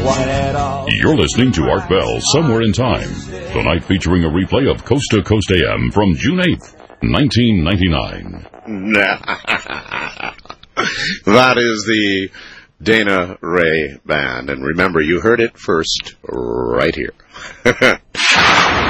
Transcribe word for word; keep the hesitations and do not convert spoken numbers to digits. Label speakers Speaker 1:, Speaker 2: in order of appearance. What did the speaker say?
Speaker 1: You're listening to Art Bell, Somewhere in Time. Tonight featuring a replay of Coast to Coast A M from June eighth, nineteen ninety-nine.
Speaker 2: That is the Dana Ray Band. And remember, you heard it first right here.